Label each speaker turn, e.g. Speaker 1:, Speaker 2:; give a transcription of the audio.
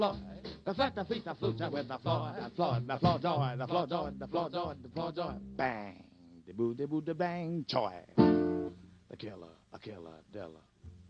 Speaker 1: The flat, the feet, the flute, with the floor, the floor, the floor joy, the floor joy, the floor joy, the floor joy. Bang, the boo, the bang, joy. The killer, a killer, Dilla.